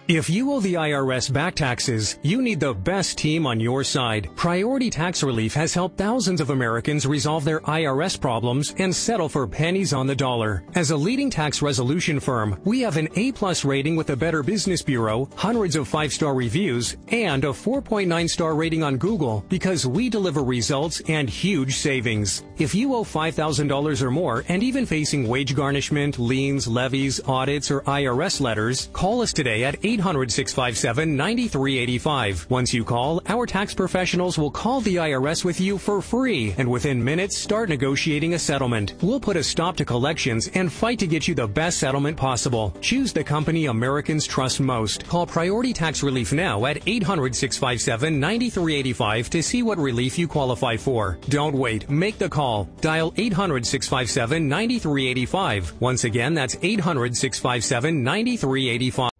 If you owe the IRS back taxes, you need the best team on your side. Priority Tax Relief has helped thousands of Americans resolve their IRS problems and settle for pennies on the dollar. As a leading tax resolution firm, we have an A+ rating with the Better Business Bureau, hundreds of 5-star reviews, and a 4.9-star rating on Google because we deliver results and huge savings. If you owe $5,000 or more and even facing wage garnishment, liens, levies, audits, or IRS letters, call us today at 800-657-9385. Once you call, our tax professionals will call the IRS with you for free and within minutes start negotiating a settlement. We'll put a stop to collections and fight to get you the best settlement possible. Choose the company Americans trust most. Call Priority Tax Relief now at 800-657-9385 to see what relief you qualify for. Don't wait. Make the call. Dial 800-657-9385. Once again, that's 800-657-9385.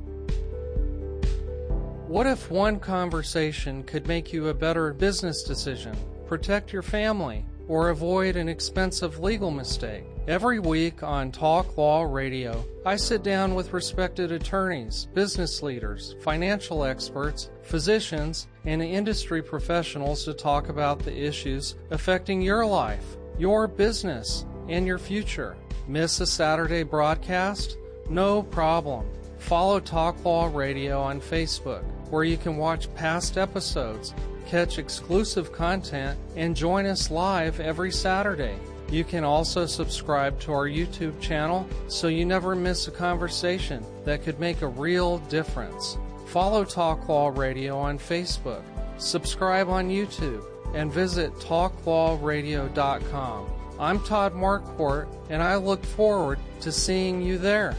What if one conversation could make you a better business decision, protect your family, or avoid an expensive legal mistake? Every week on Talk Law Radio, I sit down with respected attorneys, business leaders, financial experts, physicians, and industry professionals to talk about the issues affecting your life, your business, and your future. Miss a Saturday broadcast? No problem. Follow Talk Law Radio on Facebook, where you can watch past episodes, catch exclusive content, and join us live every Saturday. You can also subscribe to our YouTube channel so you never miss a conversation that could make a real difference. Follow Talk Law Radio on Facebook, subscribe on YouTube, and visit talklawradio.com. I'm Todd Marquardt, and I look forward to seeing you there.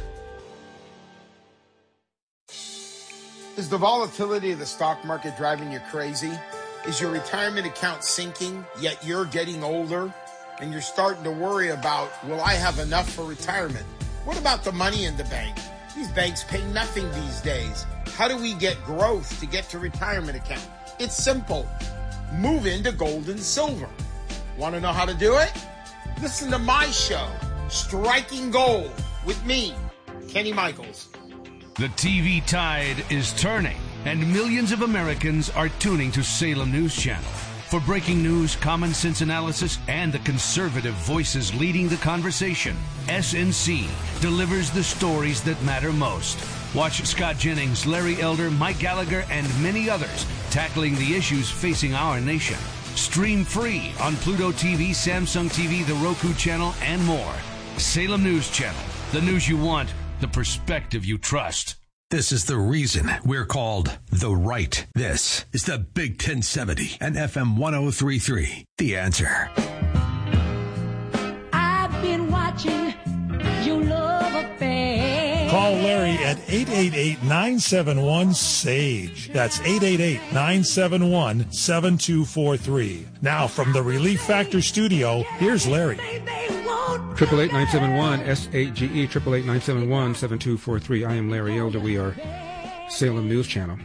Is the volatility of the stock market driving you crazy? Is your retirement account sinking, yet you're getting older, and you're starting to worry about, will I have enough for retirement? What about the money in the bank? These banks pay nothing these days. How do we get growth to get to retirement account? It's simple. Move into gold and silver. Want to know how to do it? Listen to my show, Striking Gold, with me, Kenny Michaels. The TV tide is turning, and millions of Americans are tuning to Salem News Channel. For breaking news, common sense analysis, and the conservative voices leading the conversation, SNC delivers the stories that matter most. Watch Scott Jennings, Larry Elder, Mike Gallagher, and many others tackling the issues facing our nation. Stream free on Pluto TV, Samsung TV, the Roku channel, and more. Salem News Channel. The news you want, the perspective you trust. This is the reason we're called The Right. This is the Big 1070 and FM 1033. The Answer. I've been watching your love affair. Call Larry at 888-971-SAGE. That's 888-971-7243. Now from the Relief Factor studio, here's Larry. 888-971-SAGE, 888-971-7243. I am Larry Elder. We are Salem News Channel.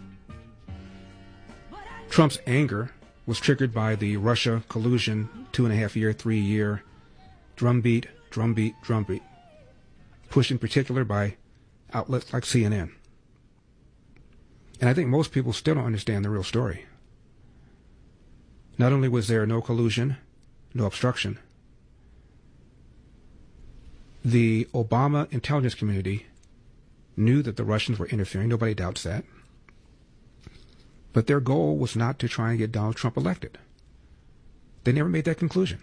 Trump's anger was triggered by the Russia collusion 2.5-year, 3-year drumbeat, pushed in particular by outlets like CNN. And I think most people still don't understand the real story. Not only was there no collusion, no obstruction, the Obama intelligence community knew that the Russians were interfering. Nobody doubts that. But their goal was not to try and get Donald Trump elected. They never made that conclusion.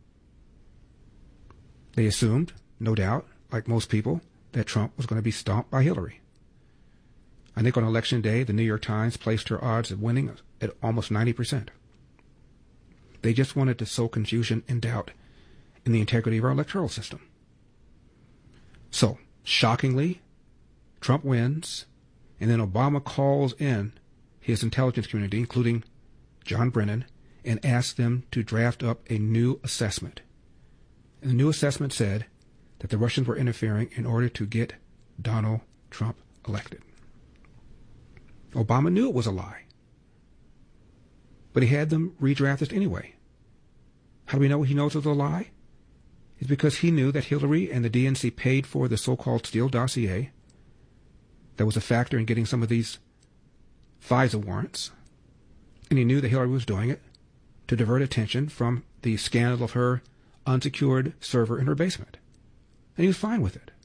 They assumed, no doubt, like most people, that Trump was going to be stomped by Hillary. I think on Election Day, the New York Times placed her odds of winning at almost 90%. They just wanted to sow confusion and doubt in the integrity of our electoral system. So, shockingly, Trump wins, and then Obama calls in his intelligence community, including John Brennan, and asks them to draft up a new assessment. And the new assessment said that the Russians were interfering in order to get Donald Trump elected. Obama knew it was a lie, but he had them redraft it anyway. How do we know he knows it was a lie? It's because he knew that Hillary and the DNC paid for the so-called Steele dossier, that was a factor in getting some of these FISA warrants. And he knew that Hillary was doing it to divert attention from the scandal of her unsecured server in her basement. And he was fine with it.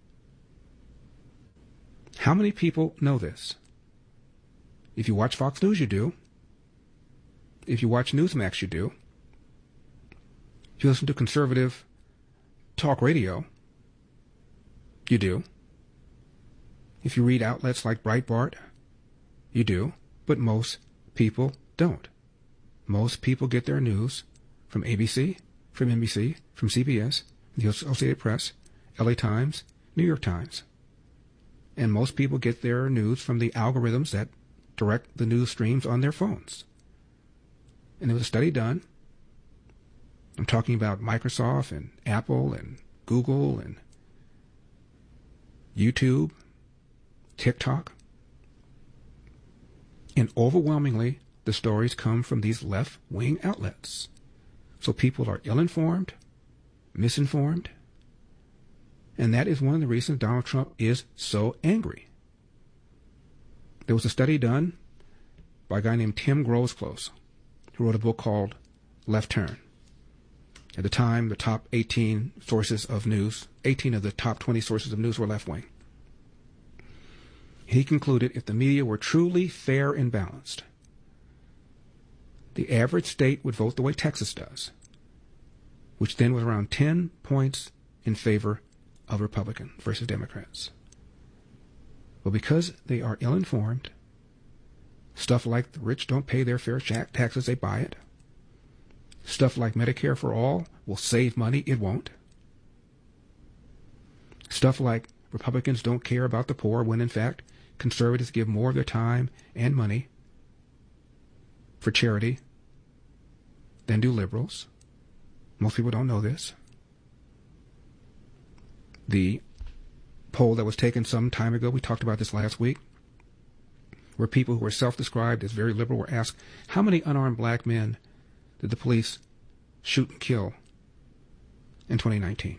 How many people know this? If you watch Fox News, you do. If you watch Newsmax, you do. If you listen to conservative talk radio, you do. If you read outlets like Breitbart, you do. But most people don't. Most people get their news from ABC, from NBC, from CBS, the Associated Press, LA Times, New York Times. And most people get their news from the algorithms that direct the news streams on their phones. And there was a study done. I'm talking about Microsoft and Apple and Google and YouTube, TikTok. And overwhelmingly, the stories come from these left-wing outlets. So people are ill-informed, misinformed, and that is one of the reasons Donald Trump is so angry. There was a study done by a guy named Tim Grosclose, who wrote a book called Left Turn. At the time, the top 18 sources of news, 18 of the top 20 sources of news were left-wing. He concluded if the media were truly fair and balanced, the average state would vote the way Texas does, which then was around 10 points in favor of Republicans versus Democrats. But because they are ill-informed, stuff like the rich don't pay their fair taxes, they buy it. Stuff like Medicare for all will save money, it won't. Stuff like Republicans don't care about the poor when, in fact, conservatives give more of their time and money for charity than do liberals. Most people don't know this. The poll that was taken some time ago, we talked about this last week, where people who were self-described as very liberal were asked, how many unarmed black men did the police shoot and kill in 2019?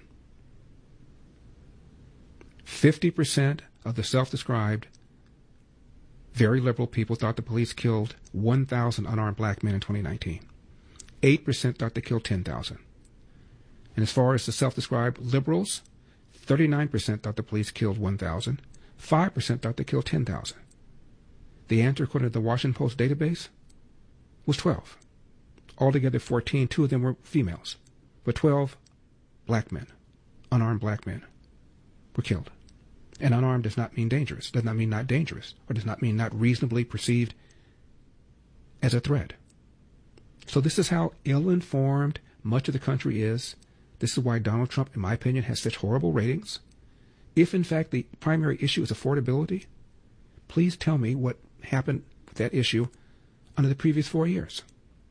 50% of the self-described very liberal people thought the police killed 1,000 unarmed black men in 2019. 8% thought they killed 10,000. And as far as the self-described liberals, 39% thought the police killed 1,000. 5% thought they killed 10,000. The answer, according to the Washington Post database, was 12. Altogether 14, 2 of them were females. But 12 black men, unarmed black men, were killed. And unarmed does not mean dangerous, does not mean not dangerous, or does not mean not reasonably perceived as a threat. So this is how ill-informed much of the country is. This is why Donald Trump, in my opinion, has such horrible ratings. If, in fact, the primary issue is affordability, please tell me what happened with that issue under the previous 4 years.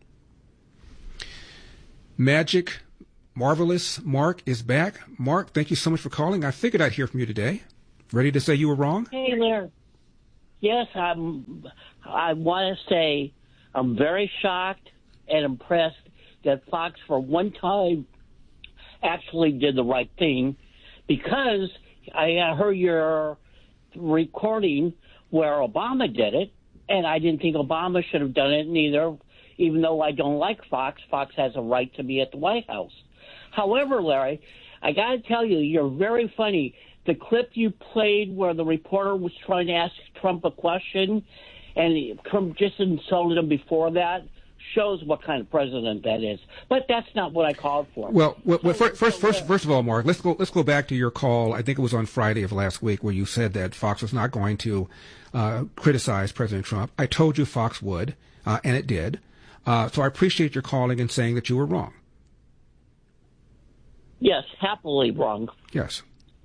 Magic, Marvelous Mark is back. Mark, thank you so much for calling. I figured I'd hear from you today. Ready to say you were wrong? Hey, Larry. Yes, I want to say I'm very shocked and impressed that Fox, for one time, actually did the right thing, because I heard your recording where Obama did it, and I didn't think Obama should have done it neither, even though I don't like Fox. Fox has a right to be at the White House. However, Larry, I got to tell you, you're very funny. The clip you played where the reporter was trying to ask Trump a question and Trump just insulted him before that shows what kind of president that is. But that's not what I called for. Well, first of all, Mark, let's go back to your call. I think it was on Friday of last week where you said that Fox was not going to criticize President Trump. I told you Fox would, and it did. So I appreciate your calling and saying that you were wrong. Yes, happily wrong. Yes.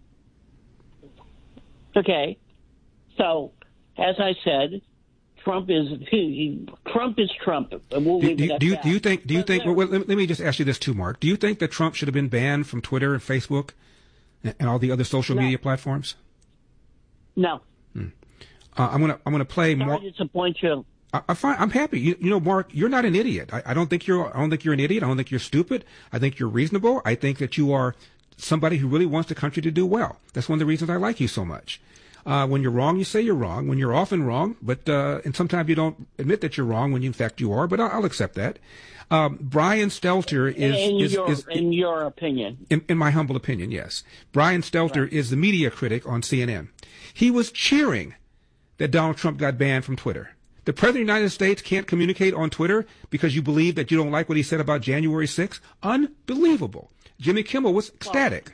Okay. So, as I said, Trump is Trump. We'll leave it at that. Do you think? Well, let me just ask you this too, Mark. Do you think that Trump should have been banned from Twitter and Facebook and all the other social media platforms? No. I'm gonna play more. Sorry to disappoint you. I'm happy. You know, Mark, you're not an idiot. I don't think you're an idiot. I don't think you're stupid. I think you're reasonable. I think that you are somebody who really wants the country to do well. That's one of the reasons I like you so much. When you're wrong, you say you're wrong. When you're often wrong, but and sometimes you don't admit that you're wrong when in fact you are. But I'll accept that. Brian Stelter in your opinion, in my humble opinion, yes. Brian Stelter is the media critic on CNN. He was cheering that Donald Trump got banned from Twitter. The President of the United States can't communicate on Twitter because you believe that you don't like what he said about January 6th? Unbelievable. Jimmy Kimmel was ecstatic.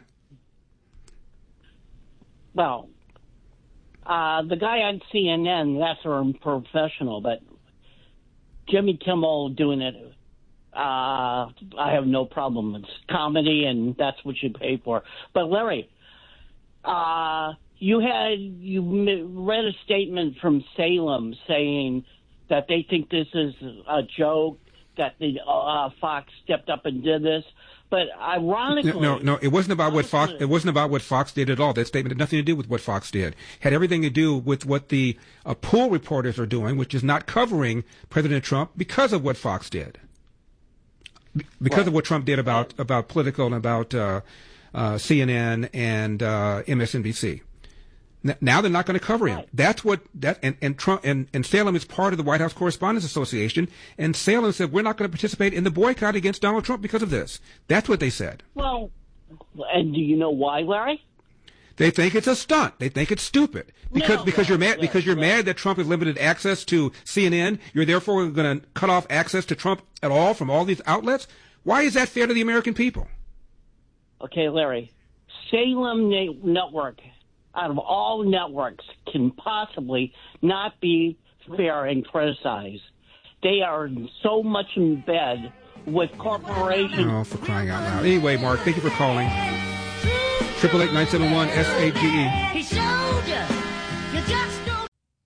Well, the guy on CNN, that's a professional, but Jimmy Kimmel doing it, I have no problem. It's comedy, and that's what you pay for. But Larry, you read a statement from Salem saying that they think this is a joke, that the Fox stepped up and did this. But ironically, no, it wasn't about what Fox. It wasn't about what Fox did at all. That statement had nothing to do with what Fox did. It had everything to do with what the pool reporters are doing, which is not covering President Trump because of what Fox did, because of what Trump did about Politico and about CNN and MSNBC. Now they're not going to cover him. Right. That's what and Trump and Salem is part of the White House Correspondents Association. And Salem said we're not going to participate in the boycott against Donald Trump because of this. That's what they said. Well, and do you know why, Larry? They think it's a stunt. They think it's stupid because you're mad that Trump has limited access to CNN. You're therefore going to cut off access to Trump at all from all these outlets. Why is that fair to the American people? Okay, Larry, Salem Network, out of all networks, can possibly not be fair and criticized. They are so much in bed with corporations. Oh, for crying out loud. Anyway, Mark, thank you for calling. 888-971-SAGE. He showed you. You just don't.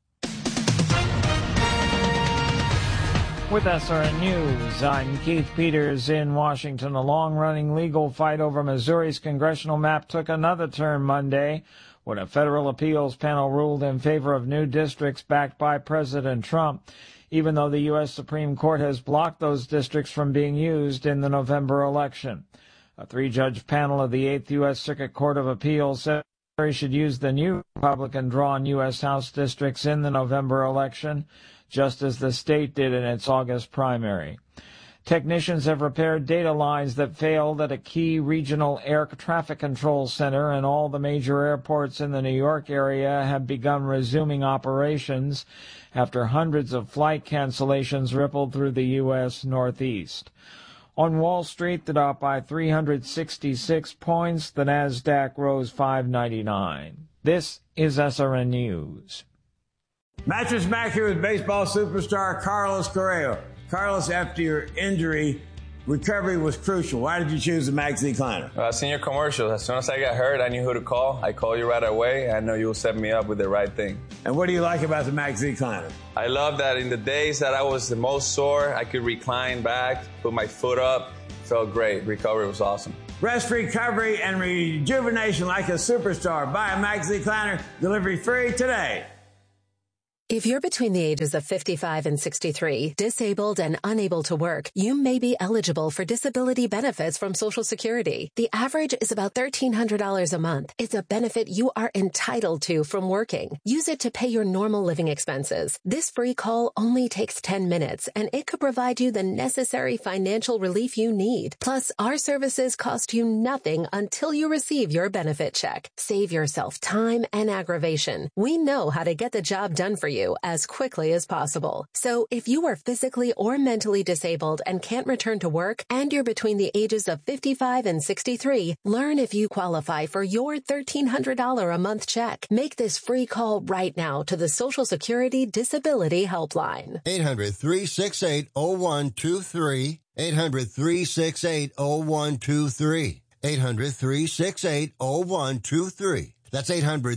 With SRN News, I'm Keith Peters in Washington. A long-running legal fight over Missouri's congressional map took another turn Monday when a federal appeals panel ruled in favor of new districts backed by President Trump, even though the U.S. Supreme Court has blocked those districts from being used in the November election. A three-judge panel of the 8th U.S. Circuit Court of Appeals said Missouri should use the new Republican-drawn U.S. House districts in the November election, just as the state did in its August primary. Technicians have repaired data lines that failed at a key regional air traffic control center, and all the major airports in the New York area have begun resuming operations after hundreds of flight cancellations rippled through the U.S. Northeast. On Wall Street, the Dow by 366 points. The Nasdaq rose 599. This is SRN News. Mattress Mac here with baseball superstar Carlos Correa. Carlos, after your injury, recovery was crucial. Why did you choose the Max Recliner? I've seen your commercials. As soon as I got hurt, I knew who to call. I called you right away. I know you'll set me up with the right thing. And what do you like about the Max Recliner? I love that in the days that I was the most sore, I could recline back, put my foot up. Felt great. Recovery was awesome. Rest, recovery, and rejuvenation like a superstar. Buy a Max Recliner. Delivery free today. If you're between the ages of 55 and 63, disabled and unable to work, you may be eligible for disability benefits from Social Security. The average is about $1,300 a month. It's a benefit you are entitled to from working. Use it to pay your normal living expenses. This free call only takes 10 minutes, and it could provide you the necessary financial relief you need. Plus, our services cost you nothing until you receive your benefit check. Save yourself time and aggravation. We know how to get the job done for you as quickly as possible. So if you are physically or mentally disabled and can't return to work, and you're between the ages of 55 and 63, learn if you qualify for your $1,300 a month check. Make this free call right now to the Social Security Disability Helpline. 800-368-0123. 800-368-0123. 800-368-0123. That's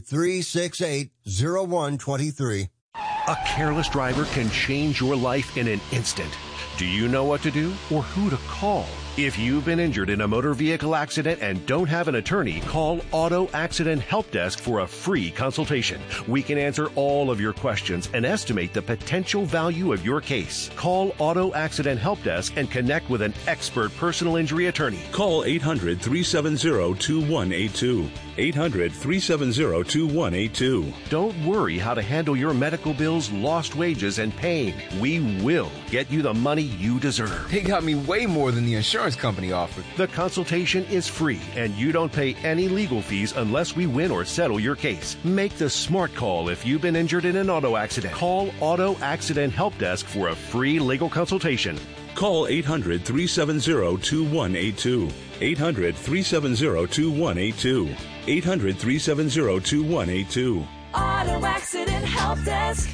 800-368-0123. A careless driver can change your life in an instant. Do you know what to do or who to call? If you've been injured in a motor vehicle accident and don't have an attorney, call Auto Accident Help Desk for a free consultation. We can answer all of your questions and estimate the potential value of your case. Call Auto Accident Help Desk and connect with an expert personal injury attorney. Call 800-370-2182. 800-370-2182. Don't worry how to handle your medical bills, lost wages, and pain. We will get you the money you deserve. They got me way more than the insurance company offered. The consultation is free, and you don't pay any legal fees unless we win or settle your case. Make the smart call if you've been injured in an auto accident. Call Auto Accident Help Desk for a free legal consultation. Call 800-370-2182. 800-370-2182. 800-370-2182. Auto Accident Help Desk.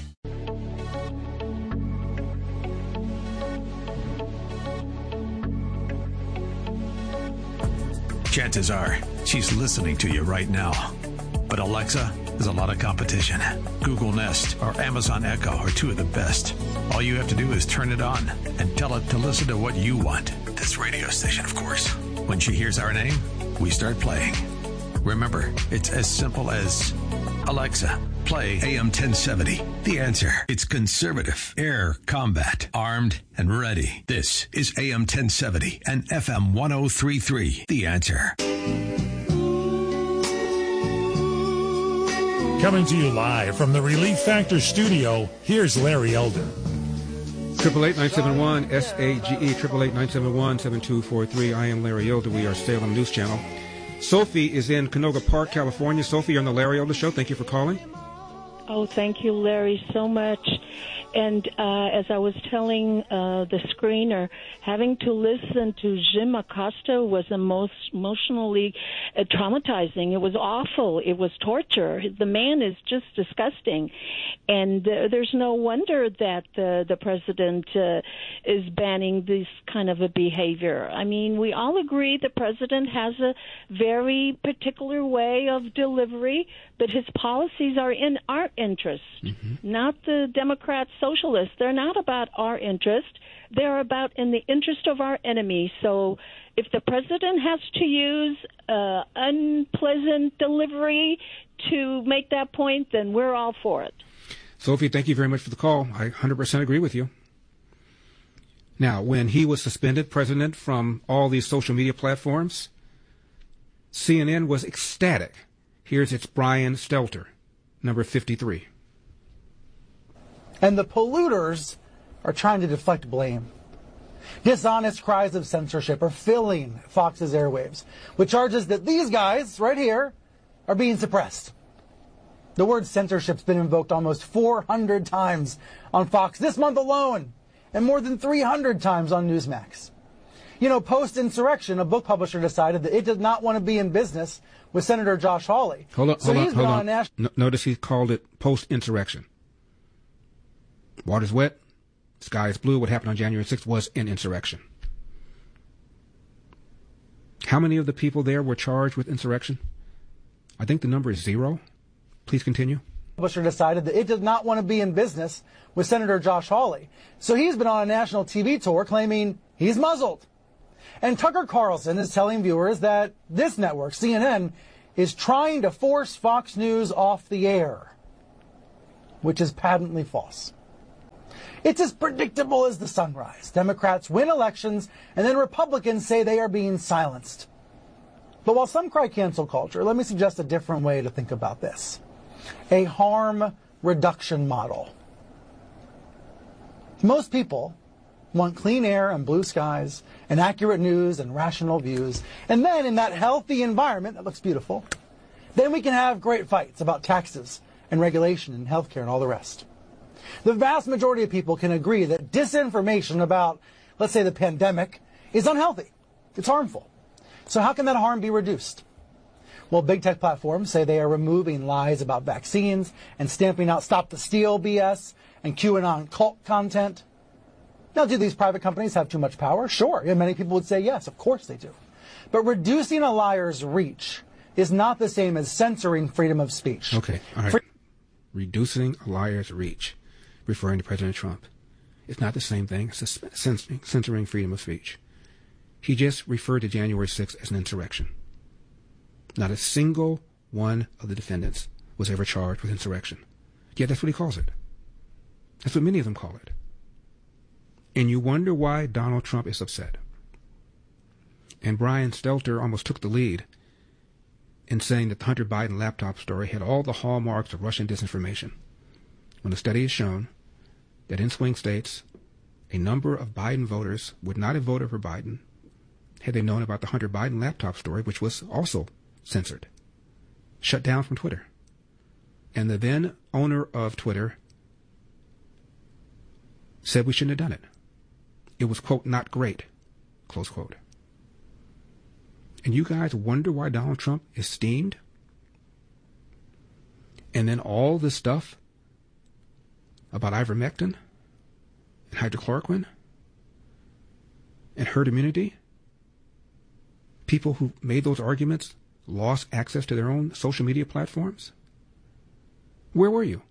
Chances are she's listening to you right now. But Alexa, there's a lot of competition. Google Nest or Amazon Echo are two of the best. All you have to do is turn it on and tell it to listen to what you want. This radio station, of course. When she hears our name, we start playing. Remember, it's as simple as, Alexa, play AM 1070. The Answer. It's conservative, air combat, armed and ready. This is AM 1070 and FM 1033. The Answer. Coming to you live from the Relief Factor studio, here's Larry Elder. 888-971-SAGE, 888-971-7243. I am Larry Elder. We are Salem News Channel. Sophie is in Canoga Park, California. Sophie, you're on the Larry Elder Show. Thank you for calling. Oh, thank you, Larry, so much. And as I was telling the screener, having to listen to Jim Acosta was the most emotionally traumatizing. It was awful. It was torture. The man is just disgusting. And there's no wonder that the president is banning this kind of a behavior. I mean, we all agree the president has a very particular way of delivery, but his policies are in our interest, not the Democrats, socialists. They're not about our interest. They're about in the interest of our enemy. So if the president has to use unpleasant delivery to make that point, then we're all for it. Sophie, thank you very much for the call. I 100% agree with you. Now, when he was suspended, president, from all these social media platforms, CNN was ecstatic. Here's its Brian Stelter, number 53. And the polluters are trying to deflect blame. Dishonest cries of censorship are filling Fox's airwaves with charges that these guys right here are being suppressed. The word censorship's been invoked almost 400 times on Fox this month alone, and more than 300 times on Newsmax. You know, post-insurrection, a book publisher decided that it did not want to be in business with Senator Josh Hawley. Hold on. Notice he called it post-insurrection. Water's wet, sky is blue. What happened on January 6th was an insurrection. How many of the people there were charged with insurrection? I think the number is 0. Please continue. Publisher decided that it did not want to be in business with Senator Josh Hawley. So he's been on a national TV tour claiming he's muzzled. And Tucker Carlson is telling viewers that this network, CNN, is trying to force Fox News off the air, which is patently false. It's as predictable as the sunrise. Democrats win elections, and then Republicans say they are being silenced. But while some cry cancel culture, let me suggest a different way to think about this. A harm reduction model. Most people want clean air and blue skies and accurate news and rational views. And then in that healthy environment that looks beautiful, then we can have great fights about taxes and regulation and healthcare and all the rest. The vast majority of people can agree that disinformation about, let's say, the pandemic is unhealthy. It's harmful. So how can that harm be reduced? Well, big tech platforms say they are removing lies about vaccines and stamping out Stop the Steal BS and QAnon cult content. Now, do these private companies have too much power? Sure. And many people would say yes, of course they do. But reducing a liar's reach is not the same as censoring freedom of speech. Okay, all right. Reducing a liar's reach, referring to President Trump, is not the same thing as censoring freedom of speech. He just referred to January 6th as an insurrection. Not a single one of the defendants was ever charged with insurrection. Yet that's what he calls it. That's what many of them call it. And you wonder why Donald Trump is upset. And Brian Stelter almost took the lead in saying that the Hunter Biden laptop story had all the hallmarks of Russian disinformation, when the study has shown that in swing states, a number of Biden voters would not have voted for Biden had they known about the Hunter Biden laptop story, which was also censored, shut down from Twitter. And the then owner of Twitter said we shouldn't have done it. It was, quote, not great, close quote. And you guys wonder why Donald Trump is steamed? And then all this stuff about ivermectin and hydrochloroquine and herd immunity, people who made those arguments lost access to their own social media platforms? Where were you?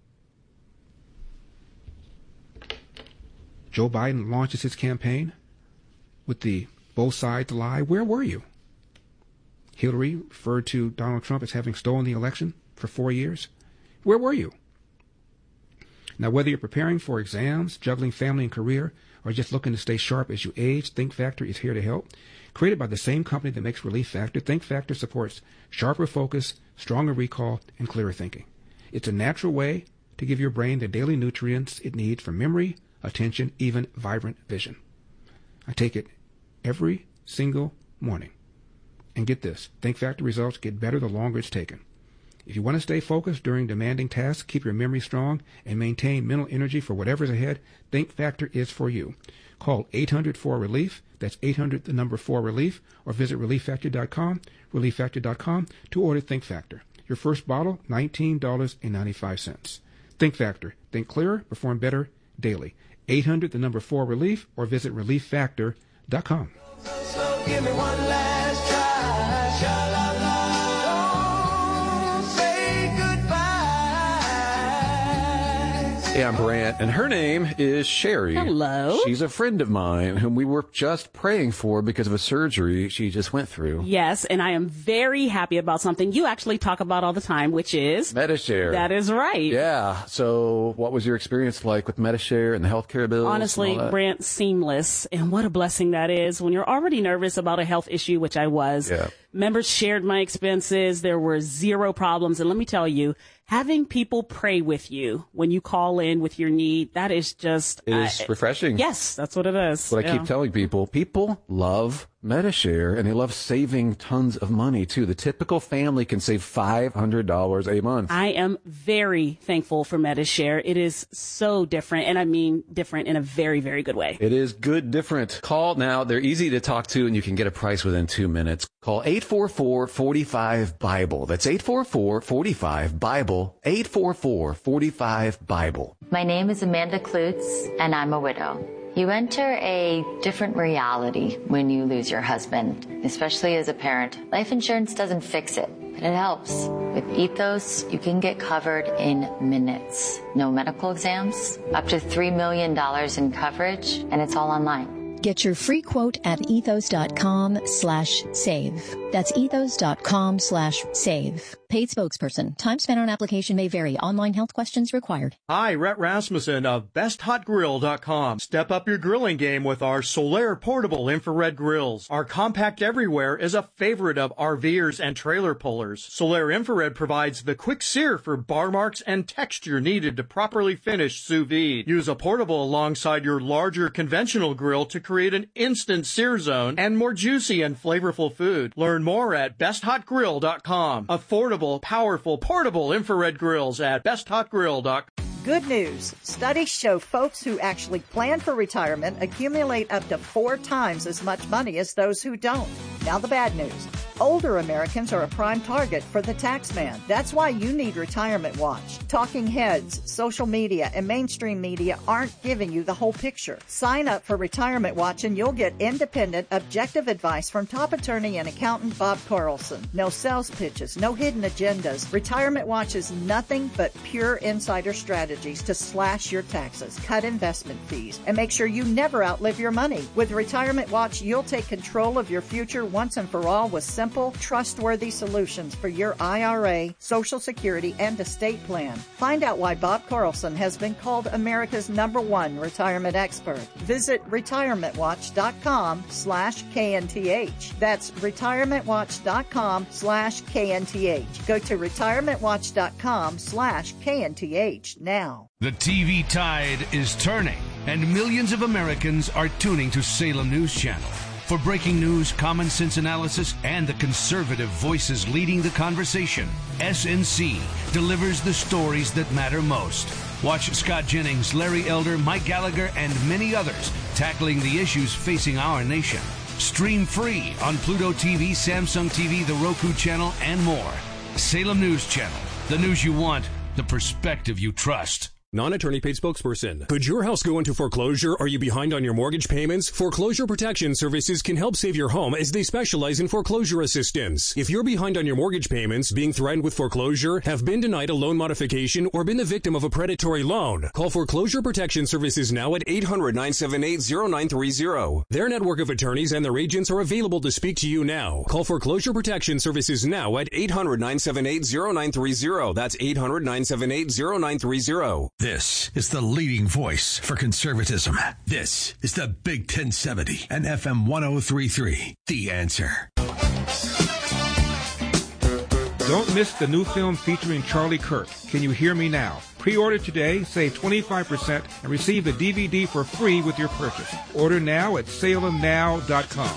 Joe Biden launches his campaign with the both sides lie. Where were you? Hillary referred to Donald Trump as having stolen the election for 4 years. Where were you? Now, whether you're preparing for exams, juggling family and career, or just looking to stay sharp as you age, Think Factor is here to help. Created by the same company that makes Relief Factor, Think Factor supports sharper focus, stronger recall, and clearer thinking. It's a natural way to give your brain the daily nutrients it needs for memory, attention, even vibrant vision. I take it every single morning. And get this, Think Factor results get better the longer it's taken. If you want to stay focused during demanding tasks, keep your memory strong, and maintain mental energy for whatever's ahead, Think Factor is for you. Call 800-4RELIEF, that's 800-4RELIEF, or visit ReliefFactor.com, ReliefFactor.com, to order Think Factor. Your first bottle, $19.95. Think Factor. Think clearer, perform better daily. 800-4RELIEF, or visit ReliefFactor.com. So give me one last try. Hey, I'm Brant, and her name is Sherry. Hello. She's a friend of mine whom we were just praying for because of a surgery she just went through. Yes, and I am very happy about something you actually talk about all the time, which is Medi-Share. That is right. Yeah. So what was your experience like with Medi-Share and the healthcare bills? Honestly, Brant, seamless. And what a blessing that is when you're already nervous about a health issue, which I was. Yeah. Members shared my expenses. There were zero problems. And let me tell you, having people pray with you when you call in with your need, that is just... It is refreshing. Yes, that's what it is. What I keep telling people. People love Medi-Share, and they love saving tons of money, too. The typical family can save $500 a month. I am very thankful for Medi-Share. It is so different, and I mean different in a very, very good way. It is good different. Call now. They're easy to talk to, and you can get a price within 2 minutes. Call 844-45-BIBLE. That's 844-45-BIBLE. 844-45-BIBLE. My name is Amanda Klutz, and I'm a widow. You enter a different reality when you lose your husband, especially as a parent. Life insurance doesn't fix it, but it helps. With Ethos, you can get covered in minutes. No medical exams, up to $3 million in coverage, and it's all online. Get your free quote at ethos.com/save. That's ethos.com/save. Paid spokesperson. Time spent on application may vary. Online health questions required. Hi, Rhett Rasmussen of BestHotGrill.com. Step up your grilling game with our Solaire portable infrared grills. Our compact everywhere is a favorite of RVers and trailer pullers. Solaire infrared provides the quick sear for bar marks and texture needed to properly finish sous vide. Use a portable alongside your larger conventional grill to create an instant sear zone and more juicy and flavorful food. Learn more at BestHotGrill.com. Affordable, powerful, portable infrared grills at BestHotGrill.com. Good news. Studies show folks who actually plan for retirement accumulate up to 4 times as much money as those who don't. Now the bad news. Older Americans are a prime target for the tax man. That's why you need Retirement Watch. Talking heads, social media, and mainstream media aren't giving you the whole picture. Sign up for Retirement Watch and you'll get independent, objective advice from top attorney and accountant Bob Carlson. No sales pitches, no hidden agendas. Retirement Watch is nothing but pure insider strategies to slash your taxes, cut investment fees, and make sure you never outlive your money. With Retirement Watch, you'll take control of your future once and for all with simple, trustworthy solutions for your IRA, Social Security, and estate plan. Find out why Bob Carlson has been called America's #1 retirement expert. Visit retirementwatch.com/KNTH. That's retirementwatch.com/KNTH. Go to retirementwatch.com/KNTH now. The TV tide is turning, and millions of Americans are tuning to Salem News Channel. For breaking news, common sense analysis, and the conservative voices leading the conversation, SNC delivers the stories that matter most. Watch Scott Jennings, Larry Elder, Mike Gallagher, and many others tackling the issues facing our nation. Stream free on Pluto TV, Samsung TV, the Roku channel, and more. Salem News Channel. The news you want, the perspective you trust. Non-attorney paid spokesperson. Could your house go into foreclosure? Are you behind on your mortgage payments? Foreclosure Protection Services can help save your home as they specialize in foreclosure assistance. If you're behind on your mortgage payments, being threatened with foreclosure, have been denied a loan modification, or been the victim of a predatory loan, call Foreclosure Protection Services now at 800-978-0930. Their network of attorneys and their agents are available to speak to you now. Call Foreclosure Protection Services now at 800-978-0930. That's 800-978-0930. This is the leading voice for conservatism. This is the Big 1070 and FM 103.3. The Answer. Don't miss the new film featuring Charlie Kirk, Can You Hear Me Now? Pre-order today, save 25%, and receive the DVD for free with your purchase. Order now at salemnow.com.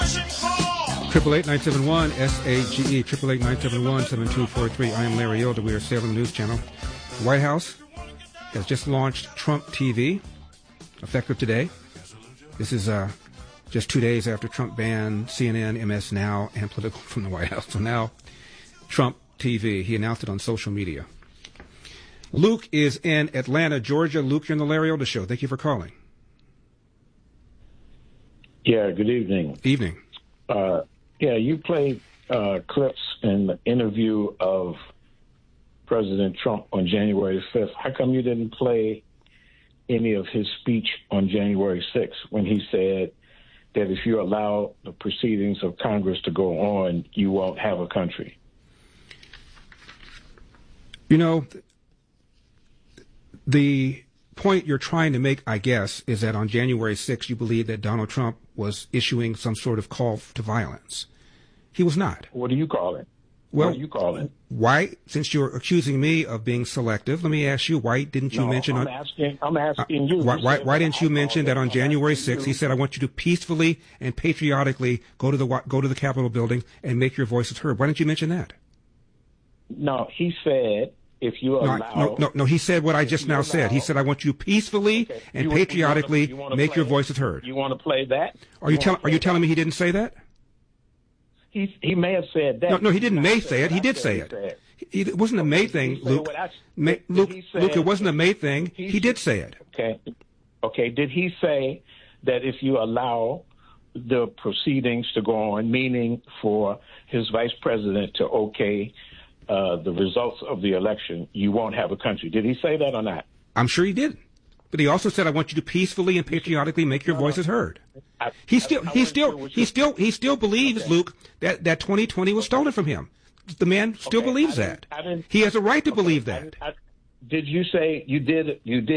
888-971-SAGE, 888-971-7243. I am Larry Elder. We are Salem News Channel. The White House has just launched Trump TV, effective today. This is just 2 days after Trump banned CNN, MS Now, and Politico from the White House. So now, Trump TV. He announced it on social media. Luke is in Atlanta, Georgia. Luke, you're on the Larry Elder Show. Thank you for calling. Yeah, good evening. Evening. You played clips in the interview of President Trump on January 5th. How come you didn't play any of his speech on January 6th when he said that if you allow the proceedings of Congress to go on, you won't have a country? You know, the point you're trying to make, I guess, is that on January 6th, you believe that Donald Trump was issuing some sort of call to violence. He was not. What do you call it? Well, what do you call it? Why, since you're accusing me of being selective, let me ask you, why didn't you mention... I'm asking you. Why didn't you mention that on January 6th, he said, I want you to peacefully and patriotically go to the Capitol building and make your voices heard. Why didn't you mention that? No, he said, if you allow... No, he said what I just now said. He said, I want you peacefully and patriotically make your voices heard. You want to play that? Are you telling me he didn't say that? He may have said that. No, he didn't may say it. He did say it. It wasn't a may thing, Luke. Luke, it wasn't a may thing. He did say it. Okay. Did he say that if you allow the proceedings to go on, meaning for his vice president to okay the results of the election, you won't have a country? Did he say that or not? I'm sure he did. But he also said, I want you to peacefully and patriotically make your voices heard. He still believes, Luke, that 2020 was stolen from him. The man still believes that. He has a right to believe that. Did you say you did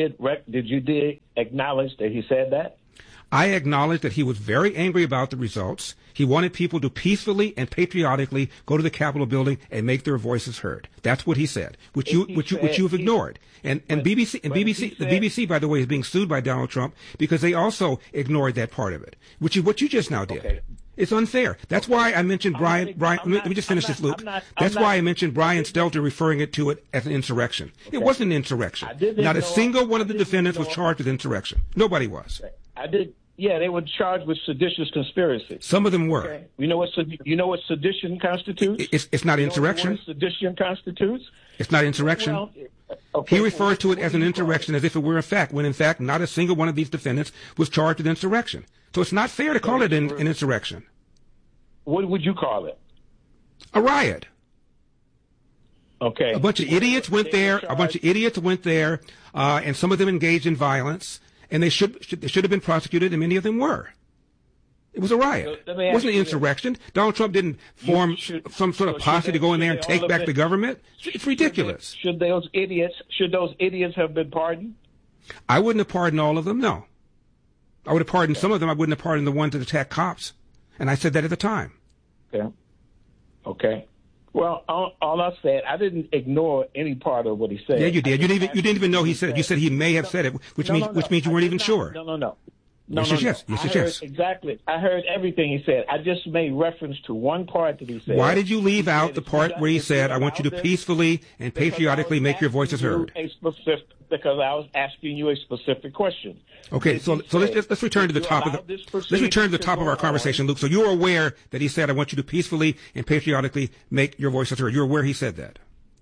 acknowledge that he said that? I acknowledge that he was very angry about the results. He wanted people to peacefully and patriotically go to the Capitol building and make their voices heard. That's what he said, which you've ignored. And the BBC, by the way, is being sued by Donald Trump because they also ignored that part of it, which is what you just now did. Okay. It's unfair. That's why I mentioned Brian. Let me just finish this, Luke. That's why I mentioned Brian Stelter referring to it as an insurrection. Okay. It wasn't an insurrection. Not a single one of the defendants was charged with insurrection. Nobody was. I did. Yeah, they were charged with seditious conspiracy. Some of them were. Okay. You know what sedition constitutes? It's not insurrection. You know what sedition constitutes? It's not insurrection. Well, okay. He referred to it as an insurrection as if it were a fact, when in fact not a single one of these defendants was charged with insurrection. So it's not fair to call it an insurrection. What would you call it? A riot. Okay. A bunch of idiots went there. And some of them engaged in violence. And they should have been prosecuted, and many of them were. It was a riot. So It wasn't an insurrection. Donald Trump didn't form some sort of posse to go in there and take back the government. It's ridiculous. Should those idiots have been pardoned? I wouldn't have pardoned all of them, no. I would have pardoned some of them. I wouldn't have pardoned the ones that attacked cops. And I said that at the time. Okay. Well, all I said, I didn't ignore any part of what he said. Yeah, you did. You didn't even know he said it. You said he may have said it, which means you weren't even sure. No. Yes. Exactly. I heard everything he said. I just made reference to one part that he said. Why did you leave out the part where he said, I want you to peacefully and patriotically make your voices heard? Because I was asking you a specific question. Okay, so let's return to the top of our conversation, Luke. So you're aware that he said, I want you to peacefully and patriotically make your voices heard. You're aware he said that?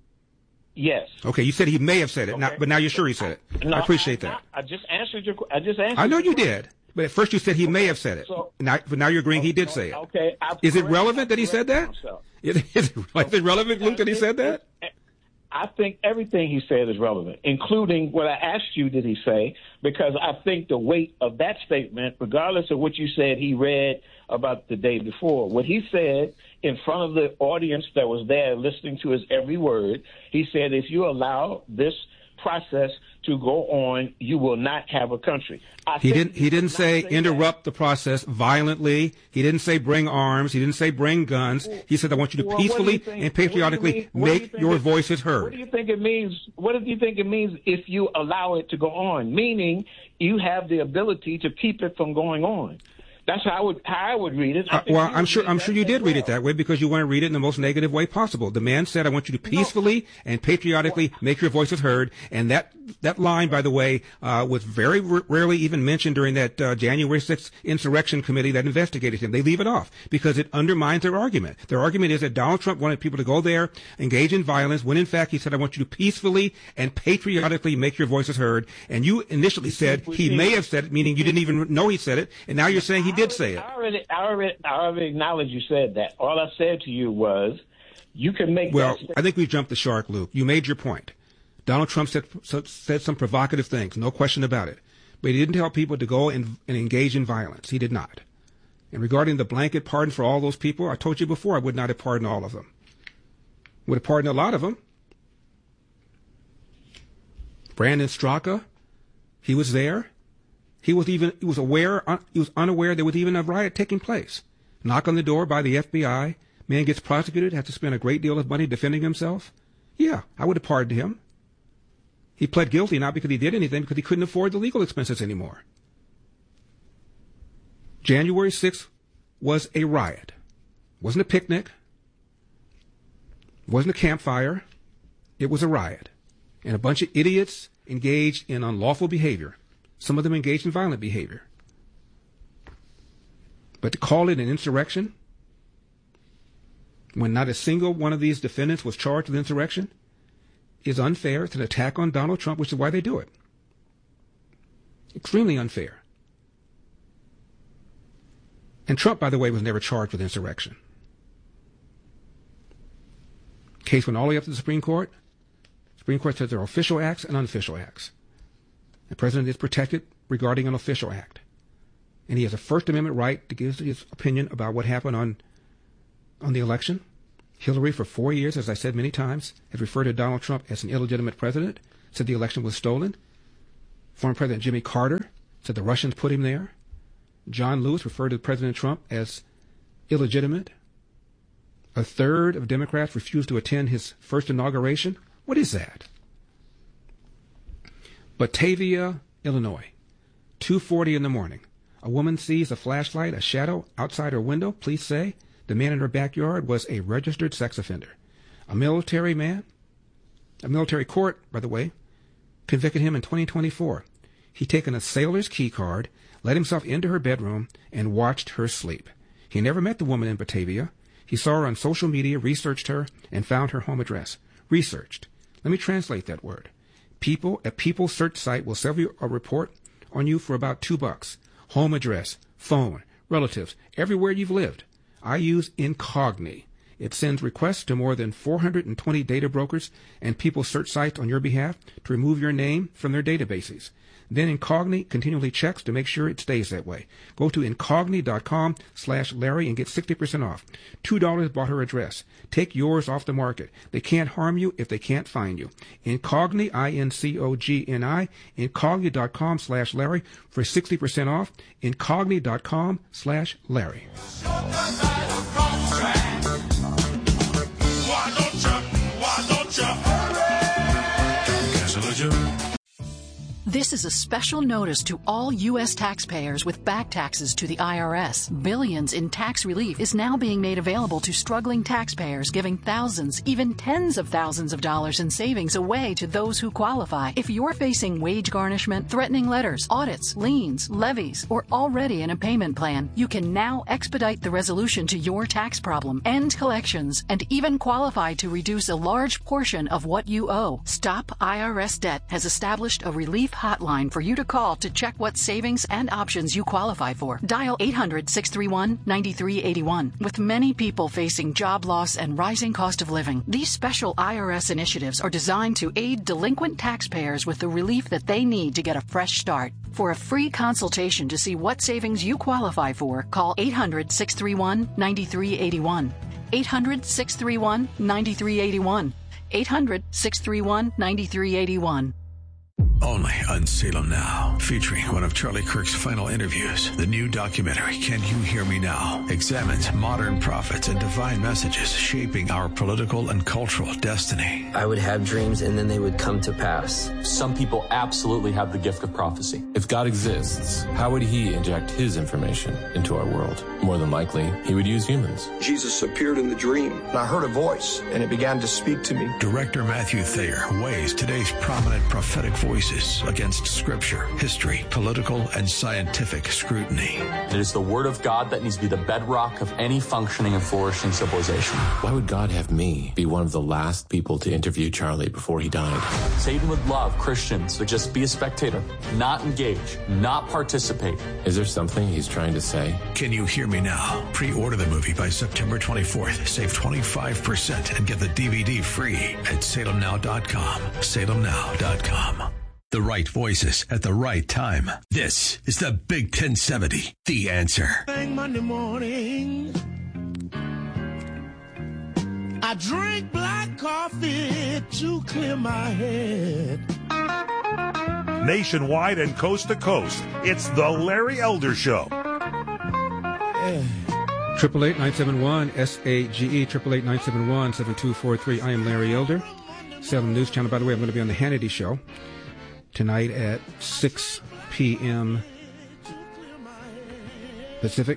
Yes. Okay, you said he may have said it, but now you're sure he said it. I appreciate that. I just answered your question. I know you did. But at first you said he may have said it. But now you're agreeing he did say it. Okay. Is it relevant that he said that? Is it relevant, Luke, that he said that? I think everything he said is relevant, including what I asked you did he say, because I think the weight of that statement, regardless of what you said he read about the day before, what he said in front of the audience that was there listening to his every word, he said, if you allow this process to go on, you will not have a country. He didn't say interrupt the process violently. He didn't say bring arms. He didn't say bring guns. He said, I want you to peacefully and patriotically make your voices heard. What do you think it means? What do you think it means if you allow it to go on? Meaning you have the ability to keep it from going on. That's how I would read it. I'm sure you did read it that way because you want to read it in the most negative way possible. The man said, I want you to peacefully and patriotically make your voices heard. And that line, by the way, was very rarely even mentioned during that January 6th insurrection committee that investigated him. They leave it off because it undermines their argument. Their argument is that Donald Trump wanted people to go there, engage in violence, when in fact he said, I want you to peacefully and patriotically make your voices heard. And you initially said he may have said it, meaning you didn't even know he said it. And now you're saying he did say it. I already acknowledge you said that. All I said to you was, you can make. Well, I think we jumped the shark, Luke. You made your point. Donald Trump said some provocative things, no question about it. But he didn't tell people to go and engage in violence. He did not. And regarding the blanket pardon for all those people, I told you before I would not have pardoned all of them. Would have pardoned a lot of them. Brandon Straka, he was there. He was unaware there was even a riot taking place. Knock on the door by the FBI. Man gets prosecuted, has to spend a great deal of money defending himself. Yeah, I would have pardoned him. He pled guilty not because he did anything, because he couldn't afford the legal expenses anymore. January 6th was a riot. It wasn't a picnic. It wasn't a campfire. It was a riot. And a bunch of idiots engaged in unlawful behavior. Some of them engaged in violent behavior. But to call it an insurrection, when not a single one of these defendants was charged with insurrection, is unfair. It's an attack on Donald Trump, which is why they do it. Extremely unfair. And Trump, by the way, was never charged with insurrection. Case went all the way up to the Supreme Court. The Supreme Court says there are official acts and unofficial acts. The president is protected regarding an official act. And he has a First Amendment right to give his opinion about what happened on the election. Hillary, for 4 years, as I said many times, has referred to Donald Trump as an illegitimate president, said the election was stolen. Former President Jimmy Carter said the Russians put him there. John Lewis referred to President Trump as illegitimate. A third of Democrats refused to attend his first inauguration. What is that? Batavia, Illinois, 2:40 in the morning. A woman sees a flashlight, a shadow outside her window. Police say the man in her backyard was a registered sex offender. A military court, by the way, convicted him in 2024. He'd taken a sailor's key card, let himself into her bedroom, and watched her sleep. He never met the woman in Batavia. He saw her on social media, researched her, and found her home address. Researched. Let me translate that word. A people search site will sell you a report on you for about $2. Home address, phone, relatives, everywhere you've lived. I use Incogni. It sends requests to more than 420 data brokers and people search sites on your behalf to remove your name from their databases. Then Incogni continually checks to make sure it stays that way. Go to incogni.com/Larry and get 60% off. $2 bought her address. Take yours off the market. They can't harm you if they can't find you. Incogni, INCOGNI, incogni.com/Larry for 60% off. Incogni.com/Larry. This is a special notice to all U.S. taxpayers with back taxes to the IRS. Billions in tax relief is now being made available to struggling taxpayers, giving thousands, even tens of thousands of dollars in savings away to those who qualify. If you're facing wage garnishment, threatening letters, audits, liens, levies, or already in a payment plan, you can now expedite the resolution to your tax problem, end collections, and even qualify to reduce a large portion of what you owe. Stop IRS Debt has established a relief hotline for you to call to check what savings and options you qualify for. Dial 800-631-9381. With many people facing job loss and rising cost of living, these special IRS initiatives are designed to aid delinquent taxpayers with the relief that they need to get a fresh start. For a free consultation to see what savings you qualify for, call 800-631-9381. 800-631-9381. 800-631-9381. Only on Salem Now, featuring one of Charlie Kirk's final interviews. The new documentary, Can You Hear Me Now?, examines modern prophets and divine messages shaping our political and cultural destiny. I would have dreams and then they would come to pass. Some people absolutely have the gift of prophecy. If God exists, how would he inject his information into our world? More than likely, he would use humans. Jesus appeared in the dream, and I heard a voice, and it began to speak to me. Director Matthew Thayer weighs today's prominent prophetic voices against scripture, history, political, and scientific scrutiny. It is the word of God that needs to be the bedrock of any functioning and flourishing civilization. Why would God have me be one of the last people to interview Charlie before he died? Satan would love Christians to just be a spectator, not engage, not participate. Is there something he's trying to say? Can You Hear Me Now? Pre-order the movie by September 24th. Save 25% and get the DVD free at salemnow.com. salemnow.com. The right voices at the right time. This is the Big 1070, The Answer. Monday morning, I drink black coffee to clear my head. Nationwide and coast to coast, it's the Larry Elder Show. 888-971-SAGE, 888-971-7243. I am Larry Elder, Salem News Channel. By the way, I'm going to be on the Hannity Show tonight at 6 p.m. Pacific,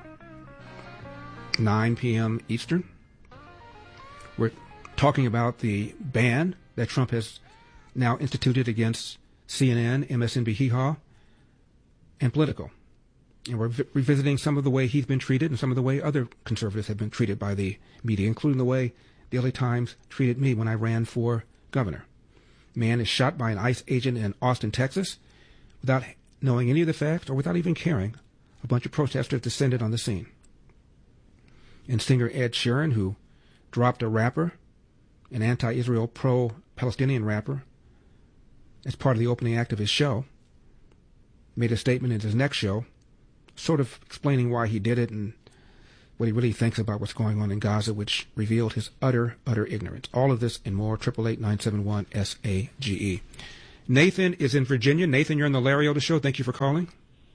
9 p.m. Eastern. We're talking about the ban that Trump has now instituted against CNN, MSNBC, and Politico. And we're revisiting some of the way he's been treated and some of the way other conservatives have been treated by the media, including the way the LA Times treated me when I ran for governor. Man is shot by an ICE agent in Austin, Texas, without knowing any of the facts or without even caring. A bunch of protesters descended on the scene. And singer Ed Sheeran, who dropped a rapper, an anti-Israel, pro-Palestinian rapper, as part of the opening act of his show, made a statement in his next show, sort of explaining why he did it and what he really thinks about what's going on in Gaza, which revealed his utter ignorance. All of this and more, 888-971-SAGE. Nathan is in Virginia. Nathan, you're on the Larry Elder Show. Thank you for calling.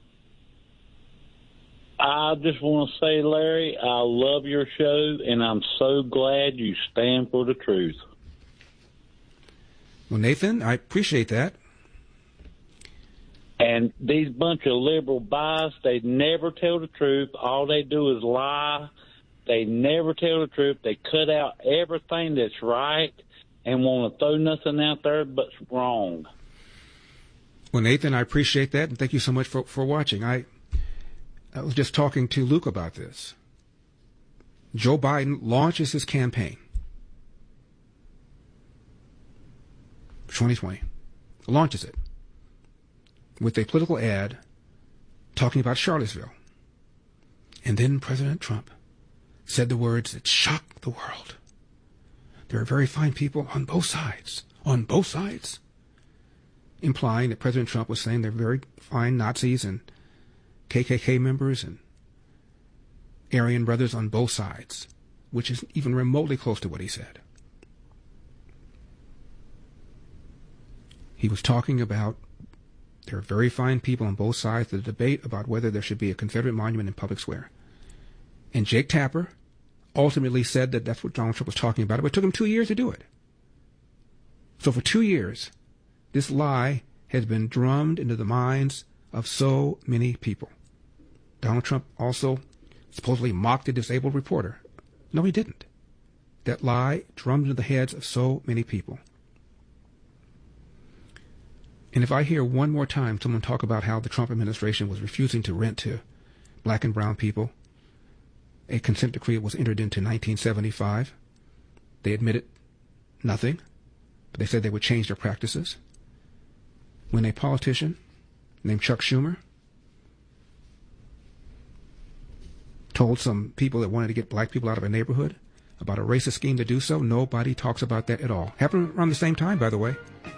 I just want to say, Larry, I love your show, and I'm so glad you stand for the truth. Well, Nathan, I appreciate that. And these bunch of liberal bias, they never tell the truth. All they do is lie. They never tell the truth. They cut out everything that's right and want to throw nothing out there but wrong. Well, Nathan, I appreciate that, and thank you so much for watching. I was just talking to Luke about this. Joe Biden launches his campaign for 2020. Launches it with a political ad talking about Charlottesville. And then President Trump said the words that shocked the world. There are very fine people on both sides, implying that President Trump was saying they're very fine Nazis and KKK members and Aryan brothers on both sides, which is even remotely close to what he said. He was talking about there are very fine people on both sides of the debate about whether there should be a Confederate monument in public square. And Jake Tapper ultimately said that that's what Donald Trump was talking about, but it took him 2 years to do it. So for 2 years, this lie has been drummed into the minds of so many people. Donald Trump also supposedly mocked a disabled reporter. No, he didn't. That lie drummed into the heads of so many people. And if I hear one more time someone talk about how the Trump administration was refusing to rent to black and brown people, a consent decree was entered into 1975. They admitted nothing, but they said they would change their practices. When a politician named Chuck Schumer told some people that wanted to get black people out of a neighborhood about a racist scheme to do so, nobody talks about that at all. Happened around the same time, by the way.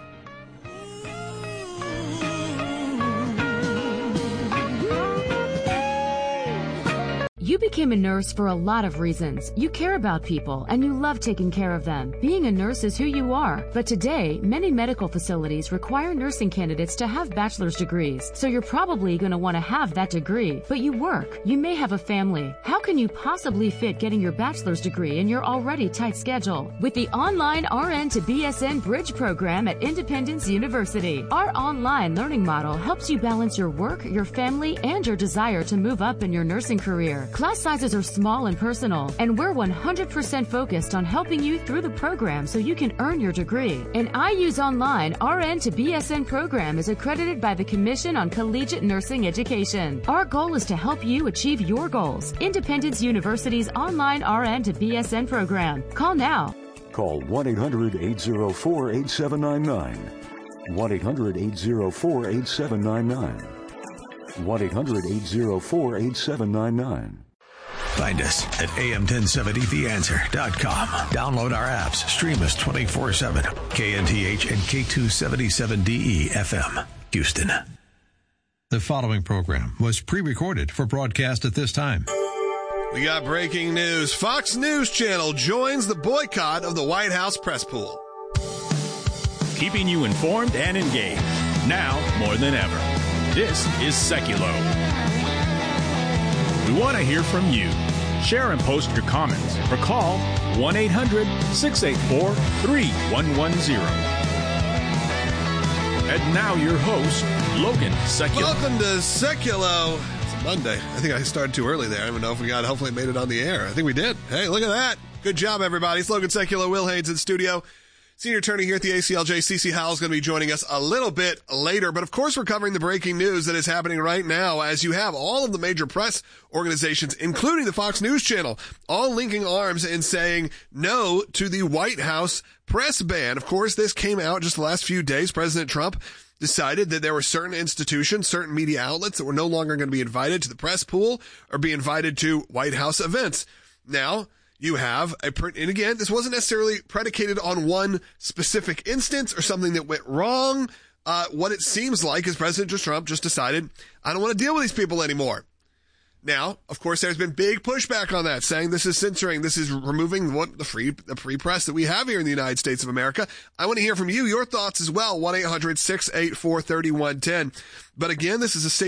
You became a nurse for a lot of reasons. You care about people and you love taking care of them. Being a nurse is who you are. But today, many medical facilities require nursing candidates to have bachelor's degrees. So you're probably going to want to have that degree. But you work. You may have a family. How can you possibly fit getting your bachelor's degree in your already tight schedule? With the online RN to BSN Bridge program at Independence University, our online learning model helps you balance your work, your family, and your desire to move up in your nursing career. Class sizes are small and personal, and we're 100% focused on helping you through the program so you can earn your degree. An IU's online RN to BSN program is accredited by the Commission on Collegiate Nursing Education. Our goal is to help you achieve your goals. Independence University's online RN to BSN program. Call now. Call 1-800-804-8799. 1-800-804-8799. 1-800-804-8799. Find us at am1070theanswer.com. Download our apps. Stream us 24/7. KNTH and K277DE FM, Houston. The following program was pre-recorded for broadcast at this time. We got breaking news. Fox News Channel joins the boycott of the White House press pool. Keeping you informed and engaged. Now more than ever. This is Seculo. We want to hear from you. Share and post your comments or call 1-800-684-3110. And now your host, Logan Seculo. Welcome to Seculo. It's a Monday. I think I started too early there. I don't even know if we hopefully made it on the air. I think we did. Hey, look at that. Good job, everybody. It's Logan Seculo. Will Haynes in studio. Senior attorney here at the ACLJ, CeCe Howell, is going to be joining us a little bit later. But, of course, we're covering the breaking news that is happening right now as you have all of the major press organizations, including the Fox News Channel, all linking arms and saying no to the White House press ban. Of course, this came out just the last few days. President Trump decided that there were certain institutions, certain media outlets that were no longer going to be invited to the press pool or be invited to White House events. Now, you have and again, this wasn't necessarily predicated on one specific instance or something that went wrong. What it seems like is President Trump just decided, I don't want to deal with these people anymore. Now, of course, there's been big pushback on that, saying this is censoring, this is removing the free press that we have here in the United States of America. I want to hear from you, your thoughts as well, 1-800-684-3110. But again, this is a